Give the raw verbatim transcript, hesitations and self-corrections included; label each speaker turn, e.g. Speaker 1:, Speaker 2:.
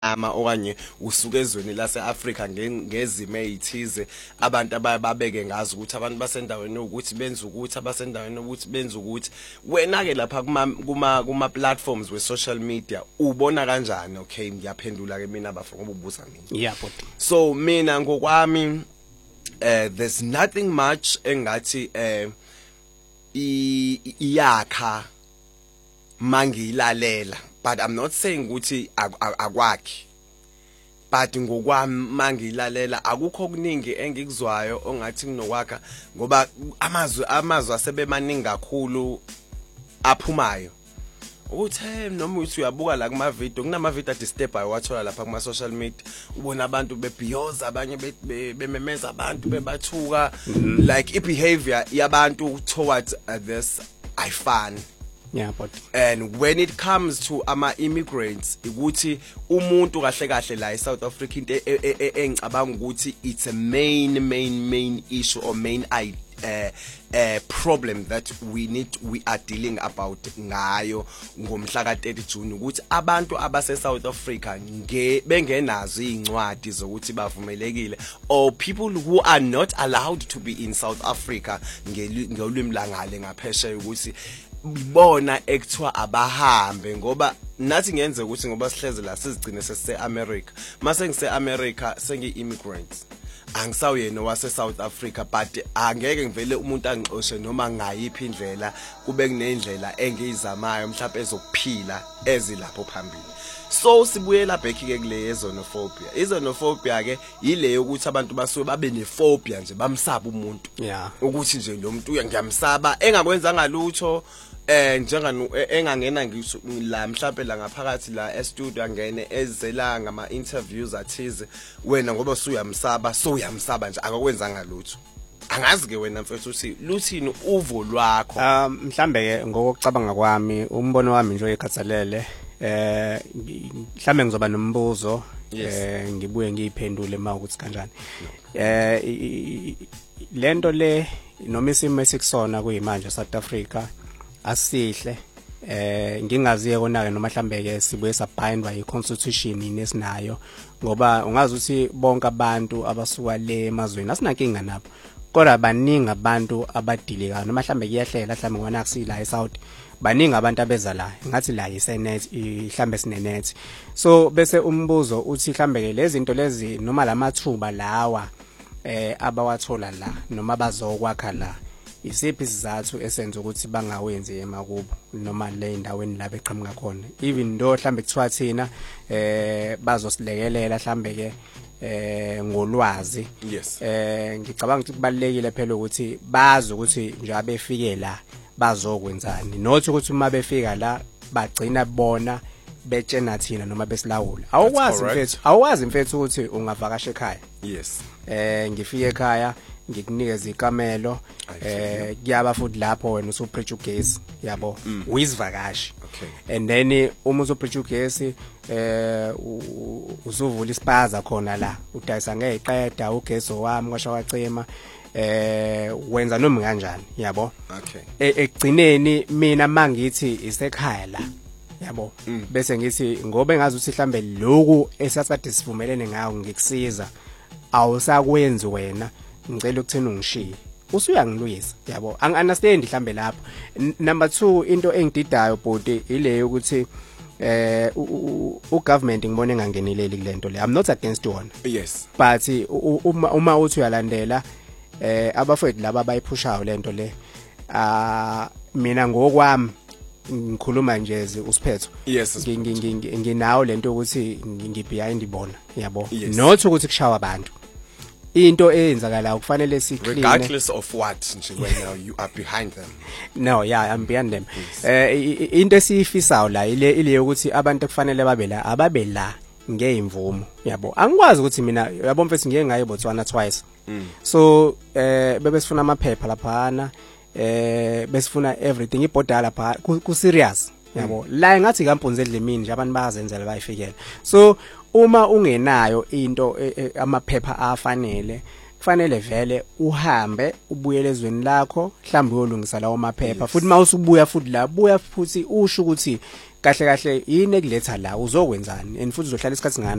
Speaker 1: ama okanye usuke ezweni laseAfrika ngezimo ezithize abantu ababeke ngazo ukuthi abantu basendaweni ukuthi benze ukuthi abasendaweni ukuthi benze ukuthi wena ke lapha kuma kuma kuma platforms we social media ubona kanjani? Okay, ngiyaphendula ke mina bafo ngoba ubuza mina.
Speaker 2: Yeah, but
Speaker 1: so mina ngokwami uh, there's nothing much engathi eh uh, iyakha mangilalela, but I'm not saying ukuthi akwakhi, but ngokwami mangilalela akukho okuningi engikuzwayo ongathi kunokwakha ngoba amazwi amazwi asebemaningi kakhulu aphumayo uthe noma uthi uyabuka la kuma video kunama video disturb ayewathola lapha kuma social media ubona abantu bebhiyoza abanye bememeza abantu bebathuka like ibehavior yabantu towards uh, this ayifani.
Speaker 2: Yeah, but
Speaker 1: and when it comes to ama immigrants ukuthi umuntu kahle kahle la eSouth Africa into engicabanga ukuthi it's a main main main issue or main I uh, uh, problem that we need we are dealing about ngayo ngomhla ka thirty June ukuthi abantu abase South Africa nge bengenazo incwadi zokuthi bavumelekile or people who are not allowed to be in South Africa ngelimi langale ngaphesheya ukuthi bona ekuthiwa abahambe ngoba nathi ngenze ukuthi ngoba sihleze la sizigcine sesise America mase ngise America sengi immigrants angisawuyena wase South Africa but angeke ngivele umuntu angixoshe noma ngayiphi indlela kube kunendlela engiyizamayo mhlawumbe ezokuphila ezilapho phambili. So sibuyela back ke kule xenophobia. Xenophobia ke ile ukuthi abantu basuke babe nephobia nje bamsaba umuntu.
Speaker 2: Yeah.
Speaker 1: Ukuthi nje lo muntu uyangiyamsaba engakwenza ngalutho eh njengani engangena ngisho la mhlawumbe la ngaphakathi la e studio angene ezela ngama interviews athize wena ngoba usuyamsaba so uyamsaba nje akakwenza ngalutho. Angazi ke wena mfethu uthi luthini uvo lwakho?
Speaker 2: Um mhlambe ke ngokucabanga kwami umbono wami nje oyekhathalele eh mhlambe ngizoba nombuzo eh ngibuye ngiyiphendule uma ukuthi kanjani. Eh lento le noma isimo esikusona kuyimanje South Africa asihle eh ngingaziye kona ke noma mhlambe ke sibuye sabhindwa iconstitution inesinayo ngoba ungazi ukuthi bonke abantu abasuka le emazweni asinankinga nabo kodwa baningi abantu abadilika noma mhlambe kuyahlela mhlambe ngona kusila eSouth baningi abantu abeza la ngathi la isenet mhlambe sinenet so bese umbuzo uthi mhlambe ke lezi zinto lezi noma lamathuba lawa eh abawathola la noma bazokwakha la isiphi isizathu esenza ukuthi bangawenzi emakubo noma le ndaweni la beqhamuka khona even though mhlambe kuthiwa thina eh bazosilekelela mhlambe ke eh ngolwazi.
Speaker 1: Yes.
Speaker 2: Eh ngicabanga ukuthi kubalekile phela ukuthi bazi ukuthi nje abefike la bazokwenzani not ukuthi uma befika la bagcina bona betshena thina noma besilawula awukwazi mfethu awukwazi mfethu ukuthi ungavakasha ekhaya.
Speaker 1: Yes.
Speaker 2: Eh ngifike ekhaya ngikunikeza ikamelo eh kuyaba futhi lapho wena usupreach ugesi yabo uyizivakashi.
Speaker 1: Okay.
Speaker 2: And then uma usupreach ugesi eh uzuvula ispaza khona la udayisa ngeqeda ugesi wami kwasha wacema eh wenza noma kanjani yabo.
Speaker 1: Okay.
Speaker 2: Ekugcineni mina mangithi isekhaya la yabo bese ngithi ngoba engazi ukuthi mhlambe lokhu esasade sivumelene ngawo ngikusiza awusakwenzi wena ngicela ukuthena ungishiye usuyangiluyisa yabo ang understand mhlambe lapho. Number two into engididayo bodi ile yokuthi eh u government ngibone engangeneleli kulento le. I'm not against one.
Speaker 1: Yes.
Speaker 2: But uma uma uthi uyalandela eh abafowethu laba bayiphushayo lento le ah mina ngokwami ngikhuluma nje usiphetho.
Speaker 1: Yes.
Speaker 2: Nginawo lento ukuthi ngibehind ibona yabo.
Speaker 1: Yes.
Speaker 2: Not ukuthi kushawa abantu into eyenzakala ukufanele siclean
Speaker 1: regardless of what nje wena you are behind them.
Speaker 2: No, yeah, I'm behind them. Eh into esifisayo la ile ile ukuthi abantu kufanele babe la ababe la ngeimvumo yabo angikwazi ukuthi mina yabo mfethu ngeke ngaye Botswana twice. So eh bebesifuna amaphepha laphana eh besifuna everything ibhodala lapha ku serious yabo la ngathi kampunze edlemini nje abantu bayazenzela bayifikela. So uma ungenayo into amaphepha afanele kufanele vele uhambe ubuyele ezweni lakho mhlawumbe uyolungisa lawo maphepha futhi mawusubuya futhi la buya futhi usho ukuthi kahle kahle yini ekuletha la uzokwenzani and futhi uzohlala isikhathi singana